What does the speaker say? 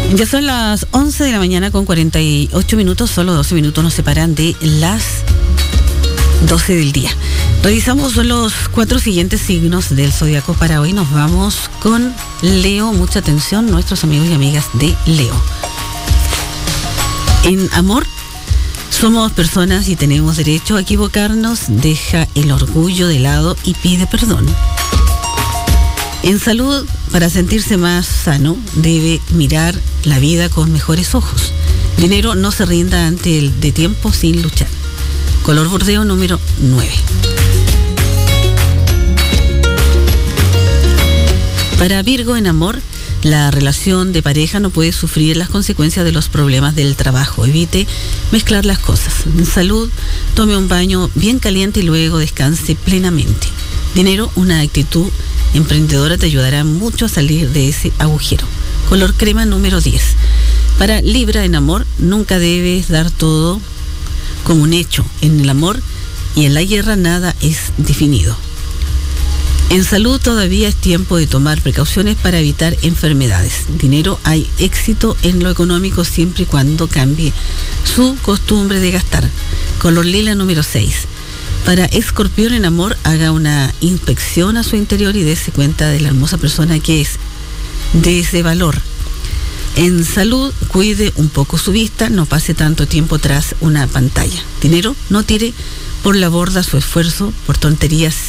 Ya son las 11 de la mañana con 48 minutos, solo 12 minutos nos separan de las 12 del día. Revisamos los 4 siguientes signos del zodiaco para hoy. Nos vamos con Leo. Mucha atención, nuestros amigos y amigas de Leo. En amor, somos personas y tenemos derecho a equivocarnos. Deja el orgullo de lado y pide perdón. En salud, para sentirse más sano, debe mirar la vida con mejores ojos. Dinero, no se rinda ante el de tiempo sin luchar. Color bordeo número 9. Para Virgo, en amor, la relación de pareja no puede sufrir las consecuencias de los problemas del trabajo. Evite mezclar las cosas. En salud, tome un baño bien caliente y luego descanse plenamente. Dinero, una actitud emprendedora te ayudará mucho a salir de ese agujero. Color crema número 10. Para Libra, en amor, nunca debes dar todo como un hecho. En el amor y en la guerra nada es definido. En salud, todavía es tiempo de tomar precauciones para evitar enfermedades. Dinero, hay éxito en lo económico siempre y cuando cambie su costumbre de gastar. Color lila número 6. Para Escorpión, en amor, haga una inspección a su interior y dése cuenta de la hermosa persona que es. Dese valor. En salud, cuide un poco su vista, no pase tanto tiempo tras una pantalla. Dinero, no tire por la borda su esfuerzo por tonterías